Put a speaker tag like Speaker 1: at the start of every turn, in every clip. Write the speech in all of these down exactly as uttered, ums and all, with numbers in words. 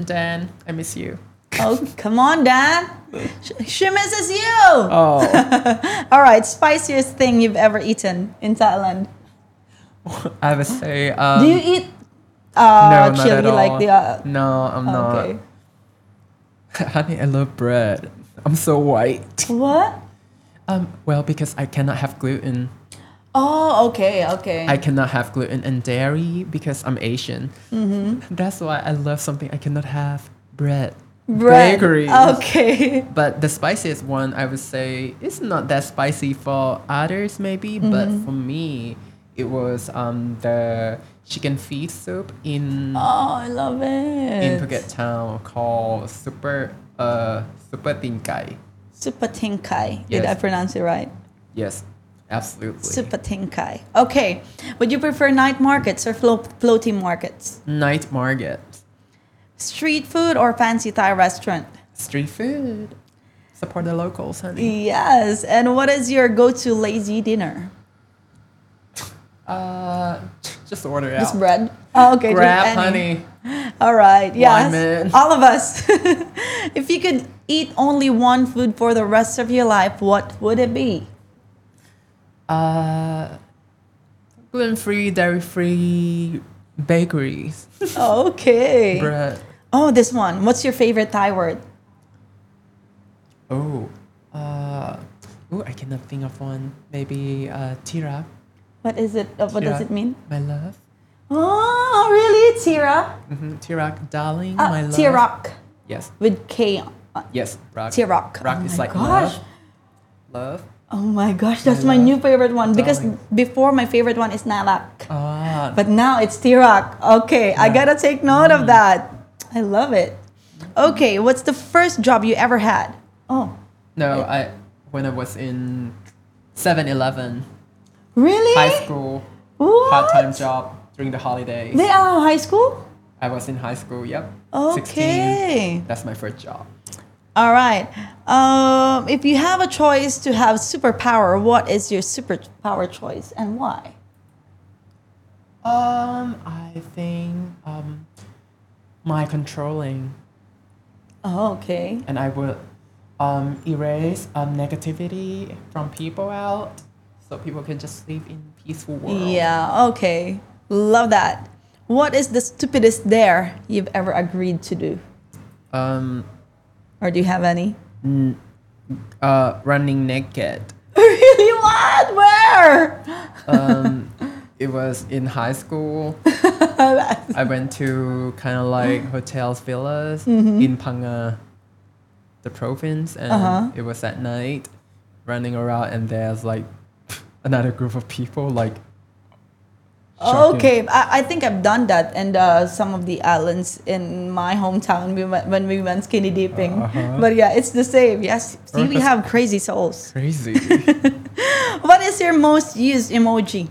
Speaker 1: Dan, I miss you.
Speaker 2: Oh, come on, Dan. Sh- She misses you.
Speaker 1: Oh,
Speaker 2: All right, spiciest thing you've ever eaten in Thailand.
Speaker 1: I would say
Speaker 2: Do you
Speaker 1: um,
Speaker 2: eat uh,
Speaker 1: no, not at
Speaker 2: chili like
Speaker 1: all.
Speaker 2: the? Uh,
Speaker 1: No, I'm
Speaker 2: okay.
Speaker 1: not. Honey, I love bread. I'm so white.
Speaker 2: What?
Speaker 1: Um, well, because I cannot have gluten.
Speaker 2: Oh, okay, okay.
Speaker 1: I cannot have gluten and dairy because I'm Asian. Mm-hmm. That's why I love something I cannot have bread.
Speaker 2: Bread.
Speaker 1: Bakeries.
Speaker 2: Okay.
Speaker 1: But the spiciest one, I would say, it's not that spicy for others, maybe, but for me, it was um, the chicken feet soup in
Speaker 2: Oh, I love it.
Speaker 1: in Phuket town called Super uh Super Tin Kai.
Speaker 2: Super Tinkai. Did
Speaker 1: Yes.
Speaker 2: I pronounce it right?
Speaker 1: Yes, absolutely.
Speaker 2: Super Tinkai. Okay. Would you prefer night markets or flo- floating markets?
Speaker 1: Night market,
Speaker 2: Street food or fancy Thai restaurant?
Speaker 1: street food. Support the locals, honey.
Speaker 2: Yes. And what is your go-to lazy dinner?
Speaker 1: Uh, just order out.
Speaker 2: Just bread? Oh, okay.
Speaker 1: Grab,
Speaker 2: just any.
Speaker 1: honey.
Speaker 2: All right. Yes.
Speaker 1: man.
Speaker 2: All of us. If you could eat only one food for the rest of your life, what would it be?
Speaker 1: Uh, gluten-free, dairy-free bakeries.
Speaker 2: Okay.
Speaker 1: Bread.
Speaker 2: Oh, this one. What's your favorite Thai word?
Speaker 1: Oh, uh, ooh, I cannot think of one. Maybe uh, tirak.
Speaker 2: What is it? Uh, what does
Speaker 1: Tirak,
Speaker 2: it mean?
Speaker 1: My love.
Speaker 2: Oh, really? Tira?
Speaker 1: Mm-hmm. Tirak, darling,
Speaker 2: Uh,
Speaker 1: my love.
Speaker 2: Tirak
Speaker 1: Yes,
Speaker 2: with K. Uh,
Speaker 1: yes. Rock.
Speaker 2: Tirak.
Speaker 1: Rock
Speaker 2: Oh
Speaker 1: is
Speaker 2: my
Speaker 1: like
Speaker 2: gosh.
Speaker 1: love. Love.
Speaker 2: Oh my gosh, that's
Speaker 1: My
Speaker 2: my
Speaker 1: love.
Speaker 2: new favorite one because
Speaker 1: Darling.
Speaker 2: before my favorite one is Nalak.
Speaker 1: Ah,
Speaker 2: But now it's Tirak. Okay, I
Speaker 1: Yeah.
Speaker 2: gotta take note
Speaker 1: Mm.
Speaker 2: of that. I love it. Okay, what's the first job you ever had? Oh,
Speaker 1: no, I when I was in Seven Eleven
Speaker 2: really?
Speaker 1: high school
Speaker 2: What?
Speaker 1: part-time job during the holidays.
Speaker 2: They are high school?
Speaker 1: I was in high school. Yep.
Speaker 2: Okay.
Speaker 1: sixteen. That's my first job.
Speaker 2: All right. Um, if you have a choice to have superpower, what is your superpower choice and why?
Speaker 1: Um, I think um, my controlling,
Speaker 2: Oh, okay.
Speaker 1: and I would um erase um negativity from people out, so people can just live in peaceful world.
Speaker 2: Yeah, okay. Love that. What is the stupidest dare you've ever agreed to do?
Speaker 1: Um,
Speaker 2: Or do you have any?
Speaker 1: uh, running naked.
Speaker 2: Really? What? Where?
Speaker 1: Um, it was in high school. I went to kind of like hotels, villas in Phang the province, and
Speaker 2: Uh-huh.
Speaker 1: it was at night, running around, and there's like another group of people like. shocking.
Speaker 2: Okay, I, I think I've done that in uh, some of the islands in my hometown we went, when we went skinny dipping.
Speaker 1: Uh-huh.
Speaker 2: But yeah, it's the same. Yes, see, we
Speaker 1: Right.
Speaker 2: have crazy souls.
Speaker 1: Crazy.
Speaker 2: What is your most used emoji?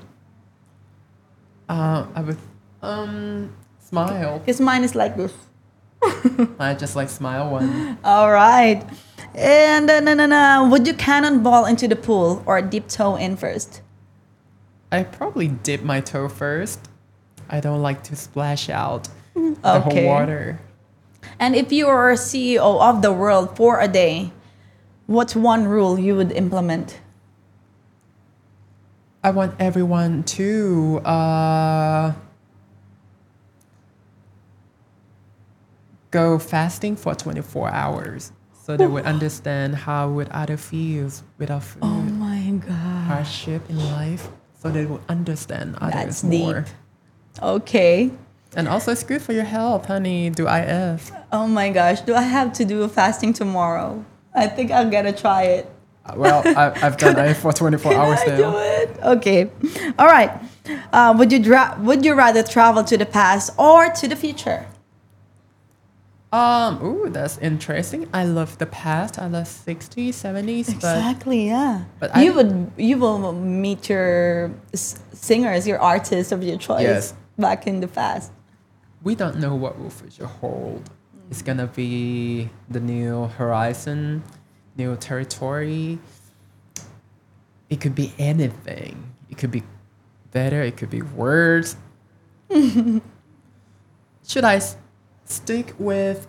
Speaker 1: uh, I would um smile.
Speaker 2: Because mine is like this.
Speaker 1: I just like smile one.
Speaker 2: All right. And uh, no, no, no. Would you cannonball into the pool or dip toe in first?
Speaker 1: I probably dip my toe first. I don't like to splash out the
Speaker 2: Okay.
Speaker 1: whole water.
Speaker 2: And if you were C E O of the world for a day, what's one rule you would implement?
Speaker 1: I want everyone to uh, go fasting for twenty-four hours so they would understand how would other feels without food,
Speaker 2: Oh my God.
Speaker 1: hardship in life, so they would understand others
Speaker 2: That's
Speaker 1: more.
Speaker 2: deep. Okay.
Speaker 1: And also, it's good for your health, honey. Do I F.
Speaker 2: Oh my gosh. Do I have to do a fasting tomorrow? I think I'm going to try it.
Speaker 1: Well, I, I've done I F for twenty-four
Speaker 2: Can
Speaker 1: hours
Speaker 2: I
Speaker 1: now.
Speaker 2: do it? Okay. All right. Uh, would you dra- would you rather travel to the past or to the future?
Speaker 1: Um, ooh, that's interesting. I love the past. I love sixties, seventies,
Speaker 2: Exactly. Yeah.
Speaker 1: but
Speaker 2: you
Speaker 1: I-
Speaker 2: would you will meet your s- singers, your artists of your choice
Speaker 1: Yes.
Speaker 2: back in the past.
Speaker 1: but we don't know what will future hold. It's gonna be the new horizon, new territory. It could be anything. It could be better. It could be worse. Should I s- stick with